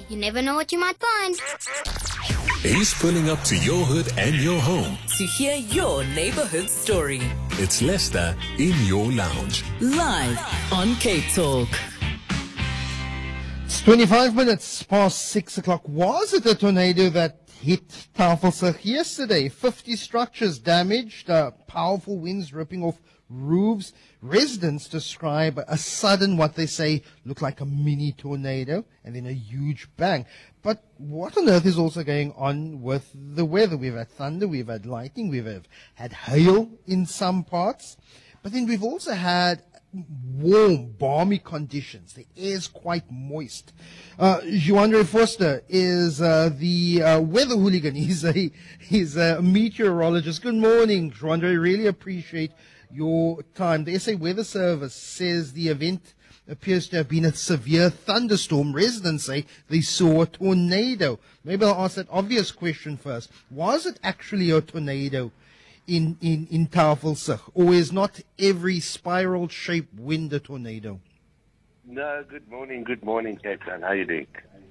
You never know what you might find. He's pulling up to your hood and your home. To hear your neighborhood story. It's Lester in your lounge. Live on Cape Talk. It's 25 minutes past 6 o'clock. Was it a tornado that hit Tafelsig yesterday? 50 structures damaged, powerful winds ripping off roofs. Residents describe a sudden, what they say, looked like a mini tornado and then a huge bang. But what on earth is also going on with the weather? We've had thunder, we've had lightning, we've had hail in some parts. But then we've also had warm, balmy conditions. The air's quite moist. Joandre Foster is the weather hooligan. He's a meteorologist. Good morning, Joandre. Really appreciate your time. The SA Weather Service says the event appears to have been a severe thunderstorm. Residents say they saw a tornado. Maybe I'll ask that obvious question first. Was it actually a tornado in Tafelsig, or is not every spiral-shaped wind a tornado? No, good morning, Cape Town. How are you doing?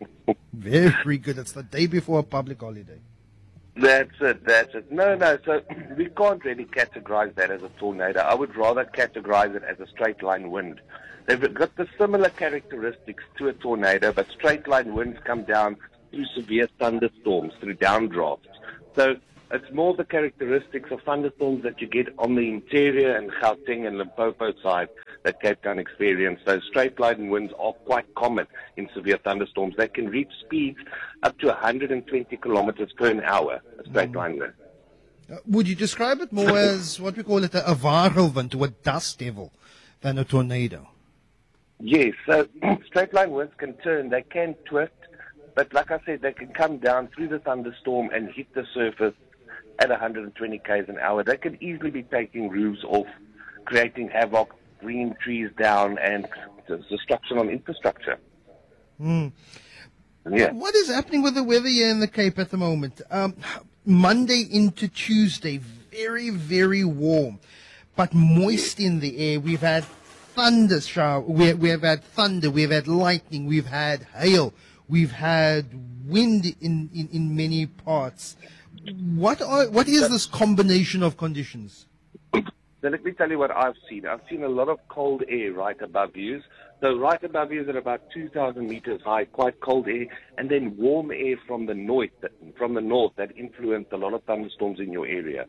Very good. It's the day before a public holiday. That's it. No, so we can't really categorize that as a tornado. I would rather categorize it as a straight line wind. They've got the similar characteristics to a tornado, but straight line winds come down through severe thunderstorms, through downdrafts. So it's more the characteristics of thunderstorms that you get on the interior and Gauteng and Limpopo side that Cape Town experience. Those straight line winds are quite common in severe thunderstorms. They can reach speeds up to 120 kilometers per hour, a straight line wind. Would you describe it more as what we call it a whirlwind or a dust devil than a tornado? Yes, so straight line winds can turn, they can twist, but like I said, they can come down through the thunderstorm and hit the surface at 120 k's an hour. They could easily be taking roofs off, creating havoc, bringing trees down, and destruction on infrastructure. Yeah. What is happening with the weather here in the Cape at the moment? Monday into Tuesday, very, very warm, but moist in the air. We've had thunder shower. We have had thunder. We've had lightning. We've had hail. We've had wind in many parts. What is this combination of conditions? So let me tell you what I've seen. I've seen a lot of cold air right above you. So right above you is at about 2,000 meters high, quite cold air, and then warm air from the north that influenced a lot of thunderstorms in your area.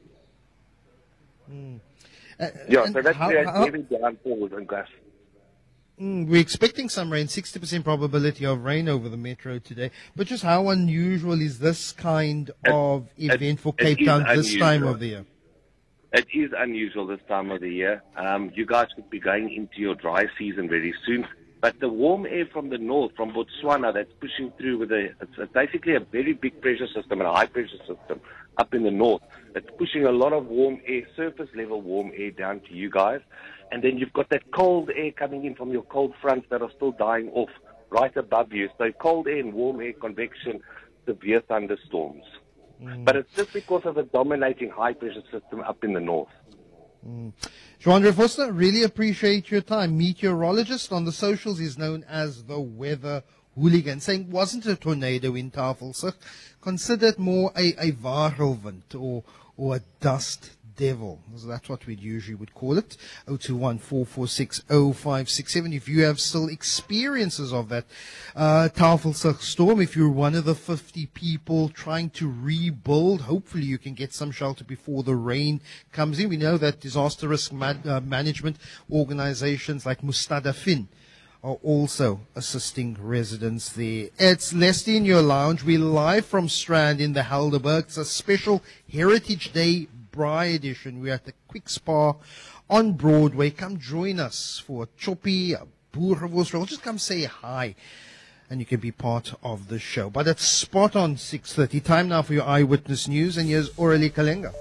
So that creates heavy downpours and gas. We're expecting some rain, 60% probability of rain over the metro today. But just how unusual is this kind of event for Cape Town this time of the year? It is unusual this time of the year. You guys could be going into your dry season very soon. But the warm air from the north, from Botswana, that's pushing through with it's basically a very big pressure system and a high pressure system up in the north. It's pushing a lot of warm air, surface level warm air down to you guys. And then you've got that cold air coming in from your cold fronts that are still dying off right above you. So cold air and warm air convection, severe thunderstorms. But it's just because of the dominating high pressure system up in the north. Joandre Foster, really appreciate your time. Meteorologist on the socials is known as the weather hooligan, saying wasn't a tornado in Tafelsig, considered more a whirlwind or a dust devil. So that's what we usually would call it. 021-446-0567. If you have still experiences of that Tafelsig storm, if you're one of the 50 people trying to rebuild, hopefully you can get some shelter before the rain comes in. We know that disaster risk management organizations like Mustadafin are also assisting residents there. It's Leslie in your lounge. We're live from Strand in the Helderberg. It's a special Heritage Day Braai edition. We're at the Quick Spa on Broadway. Come join us for a choppy, a boerewors roll. Just come say hi and you can be part of the show. But it's spot on 6:30. Time now for your Eyewitness News, and here's Aurelie Kalenga.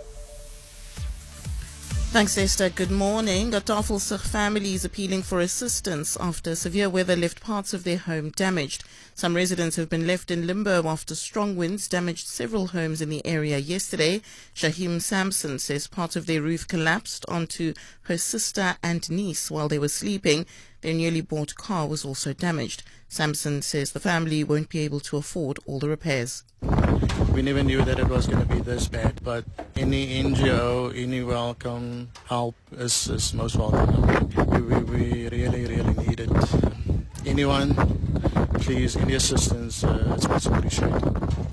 Thanks, Esther. Good morning. A Tafelsig family is appealing for assistance after severe weather left parts of their home damaged. Some residents have been left in limbo after strong winds damaged several homes in the area yesterday. Shahim Sampson says part of their roof collapsed onto her sister and niece while they were sleeping. Their newly bought car was also damaged. Samson says the family won't be able to afford all the repairs. We never knew that it was going to be this bad, but any NGO, any welcome help is most welcome. We really, really need it. Anyone, please, any assistance, it's much appreciated.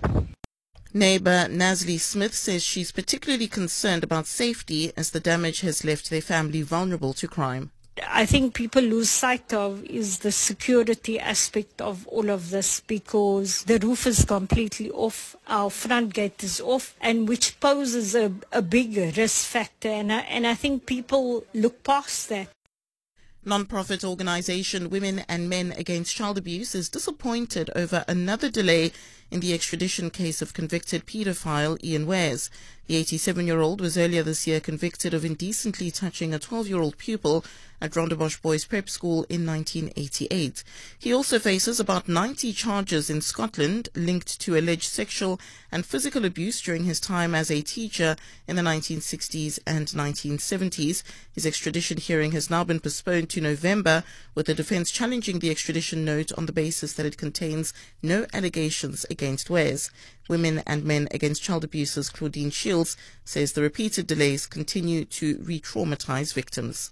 Neighbour Nazli Smith says she's particularly concerned about safety as the damage has left their family vulnerable to crime. I think people lose sight of is the security aspect of all of this, because the roof is completely off, our front gate is off, and which poses a big risk factor, and I think people look past that. Non-profit organisation Women and Men Against Child Abuse is disappointed over another delay in the extradition case of convicted paedophile Ian Wares. The 87-year-old was earlier this year convicted of indecently touching a 12-year-old pupil at Rondebosch Boys Prep School in 1988. He also faces about 90 charges in Scotland linked to alleged sexual and physical abuse during his time as a teacher in the 1960s and 1970s. His extradition hearing has now been postponed to November, with the defence challenging the extradition note on the basis that it contains no allegations against Wares. Women and Men Against Child Abusers Claudine Shields says the repeated delays continue to re-traumatise victims.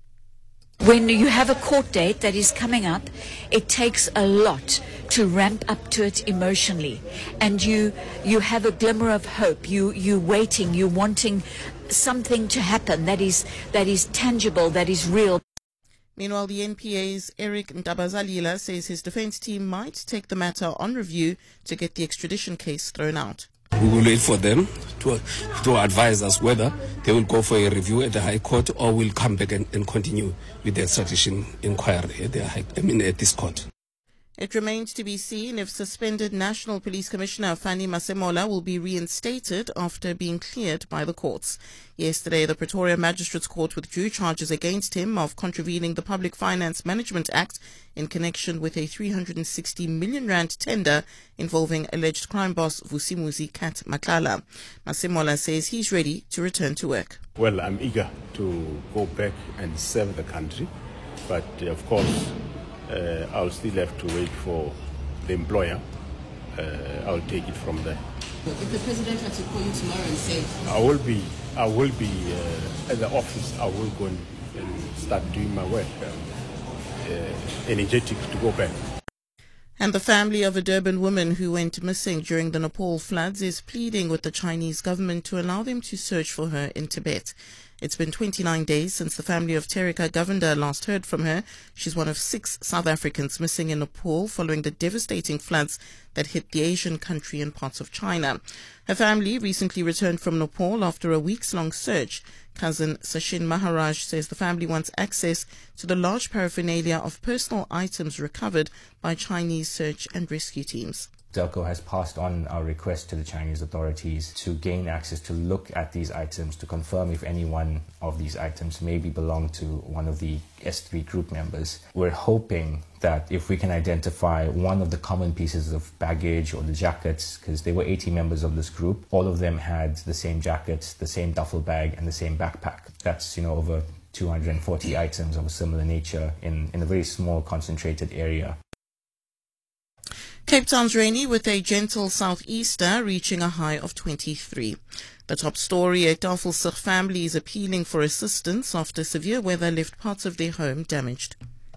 When you have a court date that is coming up, it takes a lot to ramp up to it emotionally, and you have a glimmer of hope. You waiting, you wanting something to happen that is tangible, that is real. Meanwhile, the NPA's Eric Ntabazalila says his defence team might take the matter on review to get the extradition case thrown out. We will wait for them to advise us whether they will go for a review at the High Court or will come back and continue with the extradition inquiry at this court. It remains to be seen if suspended National Police Commissioner Fanny Masemola will be reinstated after being cleared by the courts. Yesterday, the Pretoria Magistrates Court withdrew charges against him of contravening the Public Finance Management Act in connection with a 360 million rand tender involving alleged crime boss Vusimuzi Kat Matlala. Masemola says he's ready to return to work. Well, I'm eager to go back and serve the country, but of course, I'll still have to wait for the employer. I'll take it from there. If the president were to call you tomorrow and say, I will be at the office. I will go and start doing my work. Energetic to go back. And the family of a Durban woman who went missing during the Nepal floods is pleading with the Chinese government to allow them to search for her in Tibet. It's been 29 days since the family of Terika Govender last heard from her. She's one of 6 South Africans missing in Nepal following the devastating floods that hit the Asian country and parts of China. Her family recently returned from Nepal after a weeks-long search. Cousin Sachin Maharaj says the family wants access to the large paraphernalia of personal items recovered by Chinese search and rescue teams. DELCO has passed on our request to the Chinese authorities to gain access to look at these items, to confirm if any one of these items maybe belong to one of the S3 group members. We're hoping that if we can identify one of the common pieces of baggage or the jackets, because there were 80 members of this group, all of them had the same jackets, the same duffel bag and the same backpack. That's, over 240 items of a similar nature in a very small concentrated area. Cape Town's rainy with a gentle southeaster reaching a high of 23. The top story, a Tafelsig family is appealing for assistance after severe weather left parts of their home damaged.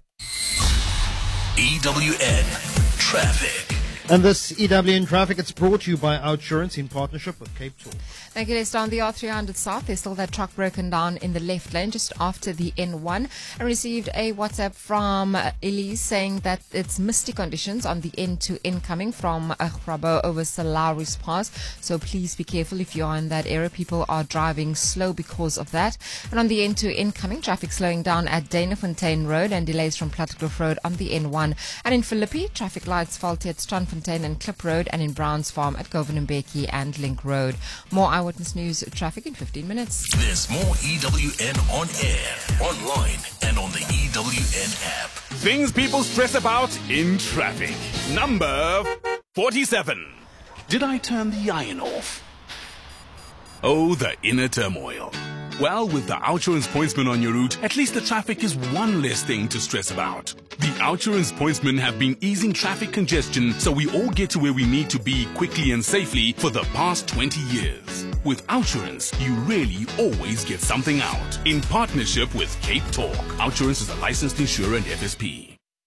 EWN Traffic. And this EWN Traffic, it's brought to you by OUTsurance in partnership with Cape Talk. Thank you. Let's down the R300 South. There's still that truck broken down in the left lane just after the N1. I received a WhatsApp from Elise saying that it's misty conditions on the N2 incoming from Agrabo over Salaris Pass. So please be careful if you are in that area. People are driving slow because of that. And on the N2 incoming, traffic slowing down at Danafontein Road and delays from Plattekloof Road on the N1. And in Philippi, traffic lights faulty at Strandfontein and Klip Road, and in Browns Farm at Govan Mbeki and Link Road. More Eyewitness News traffic in 15 minutes. There's more EWN on air, online, and on the EWN app. Things people stress about in traffic. Number 47. Did I turn the iron off? Oh, the inner turmoil. Well, with the Outsurance Pointsman on your route, at least the traffic is one less thing to stress about. The Outsurance Pointsmen have been easing traffic congestion so we all get to where we need to be quickly and safely for the past 20 years. With Outsurance, you really always get something out. In partnership with Cape Talk, Outsurance is a licensed insurer and FSP.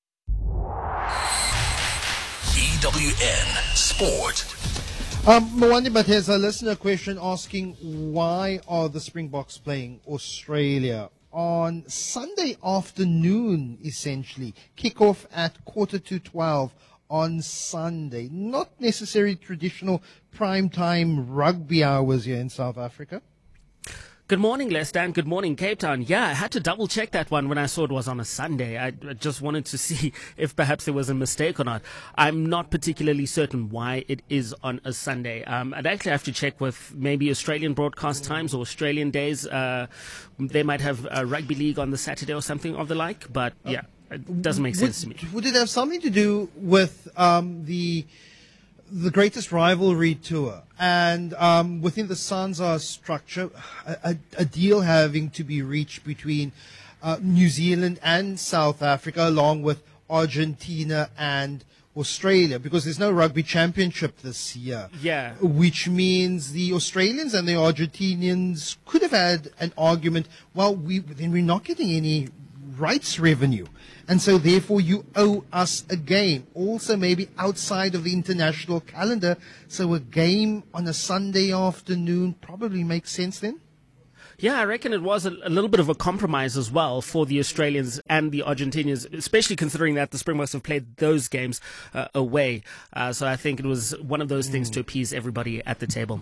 EWN Sport. Mwandi, but here's a listener question asking, why are the Springboks playing Australia on Sunday afternoon, essentially? Kickoff at 11:45 on Sunday. Not necessarily traditional primetime rugby hours here in South Africa. Good morning, Leicester, and good morning, Cape Town. Yeah, I had to double check that one when I saw it was on a Sunday. I just wanted to see if perhaps there was a mistake or not. I'm not particularly certain why it is on a Sunday. I'd actually have to check with maybe Australian broadcast times or Australian days. They might have a rugby league on the Saturday or something of the like, but yeah, it doesn't make sense to me. Would it have something to do with the greatest rivalry tour and within the SANZAAR structure, a deal having to be reached between New Zealand and South Africa along with Argentina and Australia, because there's no rugby championship this year. Yeah. Which means the Australians and the Argentinians could have had an argument, well, then we're not getting any rights revenue. And so therefore you owe us a game. Also maybe outside of the international calendar. So a game on a Sunday afternoon probably makes sense then? Yeah, I reckon it was a little bit of a compromise as well for the Australians and the Argentinians, especially considering that the Springboks have played those games away. So I think it was one of those things to appease everybody at the table.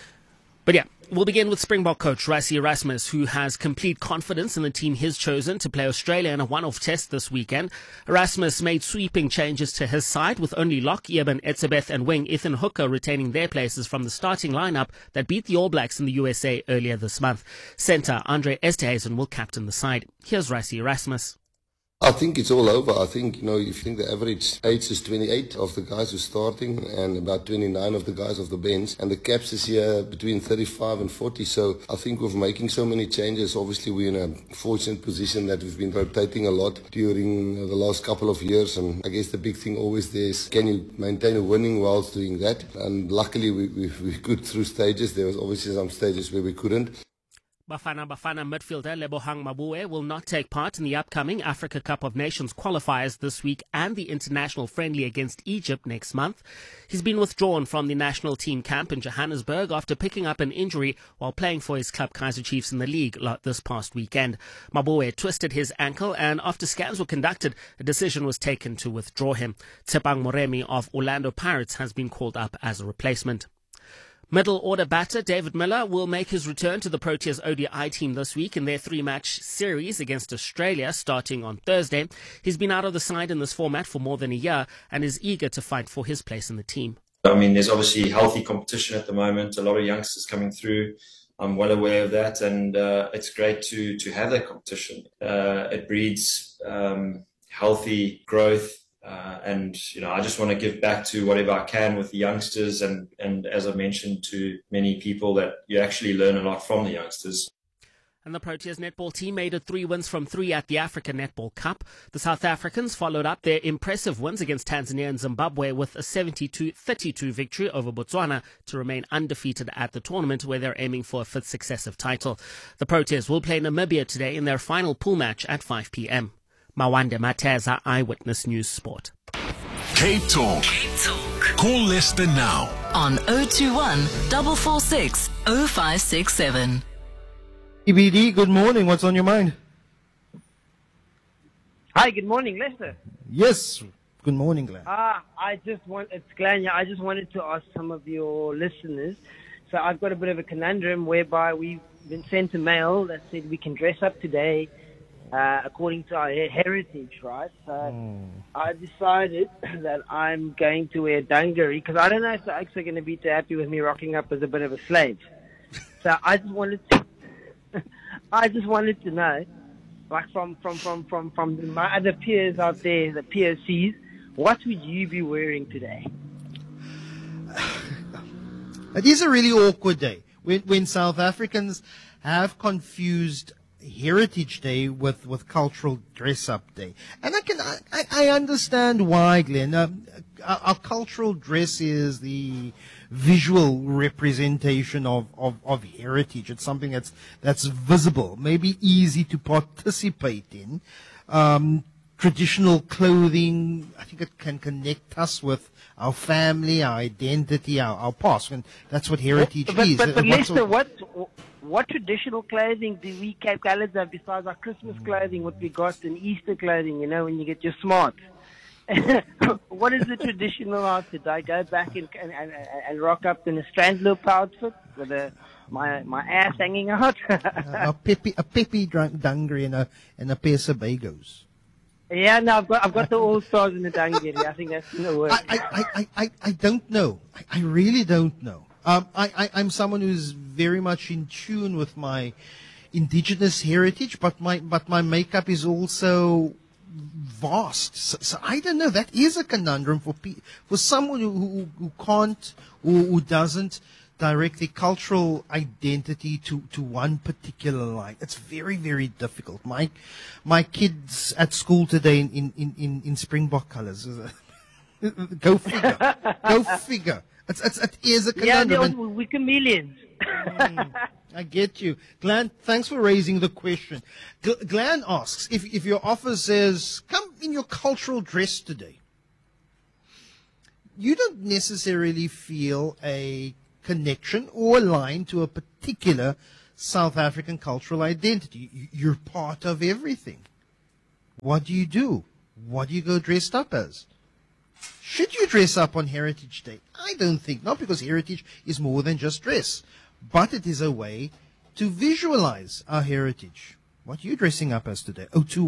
But yeah, we'll begin with Springbok coach Rassie Erasmus, who has complete confidence in the team he's chosen to play Australia in a one-off test this weekend. Erasmus made sweeping changes to his side, with only lock Eben Etzebeth and wing Ethan Hooker retaining their places from the starting lineup that beat the All Blacks in the USA earlier this month. Centre Andre Esterhuizen will captain the side. Here's Rassie Erasmus. I think it's all over. I think, if you think the average age is 28 of the guys who's starting and about 29 of the guys of the bench, and the caps is here between 35 and 40. So I think with making so many changes, obviously we're in a fortunate position that we've been rotating a lot during the last couple of years, and I guess the big thing always there is, can you maintain a winning whilst doing that? And luckily we could through stages. There was obviously some stages where we couldn't. Bafana midfielder Lebohang Mabue will not take part in the upcoming Africa Cup of Nations qualifiers this week and the international friendly against Egypt next month. He's been withdrawn from the national team camp in Johannesburg after picking up an injury while playing for his club Kaizer Chiefs in the league this past weekend. Mabue twisted his ankle, and after scans were conducted, a decision was taken to withdraw him. Tshepang Moremi of Orlando Pirates has been called up as a replacement. Middle order batter David Miller will make his return to the Proteas ODI team this week in their three-match series against Australia starting on Thursday. He's been out of the side in this format for more than a year and is eager to fight for his place in the team. I mean, there's obviously healthy competition at the moment, a lot of youngsters coming through. I'm well aware of that, and it's great to have that competition. It breeds healthy growth. And I just want to give back to whatever I can with the youngsters, and as I mentioned to many people, that you actually learn a lot from the youngsters. And the Proteas netball team made it 3 wins from 3 at the Africa Netball Cup. The South Africans followed up their impressive wins against Tanzania and Zimbabwe with a 72-32 victory over Botswana to remain undefeated at the tournament, where they're aiming for a 5th successive title. The Proteas will play Namibia today in their final pool match at 5 p.m. Mawande Mateza, Eyewitness News Sport. Cape Talk. Call Leicester now on 021 446 0567. EBD, good morning. What's on your mind? Hi, good morning, Leicester. Yes, good morning, Glenn. It's Glenn. Yeah, I just wanted to ask some of your listeners. So I've got a bit of a conundrum whereby we've been sent a mail that said we can dress up today according to our heritage, right? So I decided that I'm going to wear dungaree because I don't know if the Oaks are going to be too happy with me rocking up as a bit of a slave. So I just wanted to know, like from my other peers out there, the POCs, what would you be wearing today? It is a really awkward day when South Africans have confused Heritage Day with Cultural Dress-Up Day. And I understand why, Glenn. Our cultural dress is the visual representation of heritage. It's something that's visible, maybe easy to participate in. Traditional clothing, I think it can connect us with our family, our identity, our past. And that's what heritage is. But Lester, what traditional clothing do we Cape Coloureds have besides our Christmas clothing, what we got in Easter clothing, when you get your smart? What is the traditional outfit? I go back and rock up in a Strandloop outfit with my ass hanging out. a peppy dungaree and a pair of Sebagos. Yeah, no, I've got the All Stars in the dungaree. I think that's going to work. I don't know. I really don't know. I'm someone who's very much in tune with my indigenous heritage, but my makeup is also vast. So I don't know. That is a conundrum for someone who can't or who doesn't direct their cultural identity to one particular line. It's very, very difficult. My kids at school today in Springbok colours. Go figure. Go figure. It is a conundrum. Yeah, we're chameleons. I get you. Glenn, thanks for raising the question. Glenn asks, if your office says, come in your cultural dress today, you don't necessarily feel a connection or a line to a particular South African cultural identity. You're part of everything. What do you do? What do you go dressed up as? Should you dress up on Heritage Day? I don't think. Not because heritage is more than just dress, but it is a way to visualize our heritage. What are you dressing up as today?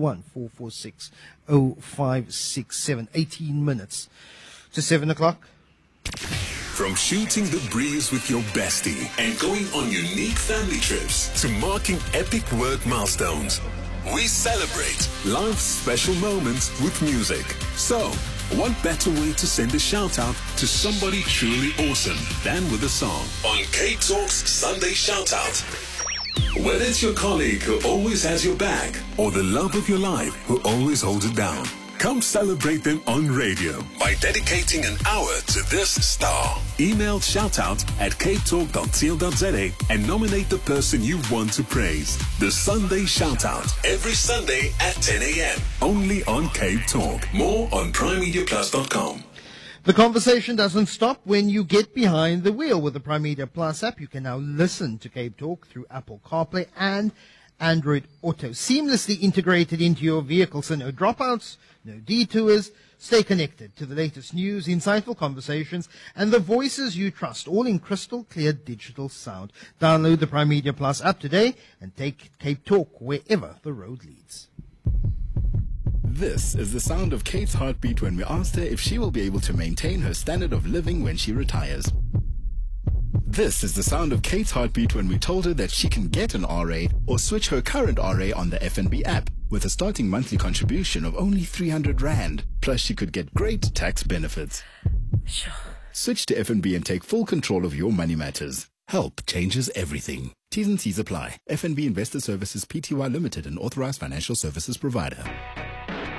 021-446-0567. 18 minutes to 7 o'clock. From shooting the breeze with your bestie and going on unique family trips to marking epic work milestones, we celebrate life's special moments with music. So, what better way to send a shout out to somebody truly awesome than with a song on Cape Talk's Sunday Shout Out? Whether it's your colleague who always has your back or the love of your life who always holds it down, come celebrate them on radio by dedicating an hour to this star. Email shoutout@capetalk.co.za and nominate the person you want to praise. The Sunday Shoutout, every Sunday at 10 a.m. Only on Cape Talk. More on PrimeMediaPlus.com. The conversation doesn't stop when you get behind the wheel. With the Prime Media Plus app, you can now listen to Cape Talk through Apple CarPlay and Android Auto, seamlessly integrated into your vehicle, so no dropouts, no detours. Stay connected to the latest news, insightful conversations, and the voices you trust, all in crystal clear digital sound. Download the Prime Media Plus app today and take Cape Talk wherever the road leads. This is the sound of Kate's heartbeat when we asked her if she will be able to maintain her standard of living when she retires. This is the sound of Kate's heartbeat when we told her that she can get an RA or switch her current RA on the FNB app with a starting monthly contribution of only 300 Rand. Plus, she could get great tax benefits. Sure. Switch to FNB and take full control of your money matters. Help changes everything. T's and C's apply. FNB Investor Services Pty Limited, an authorized financial services provider.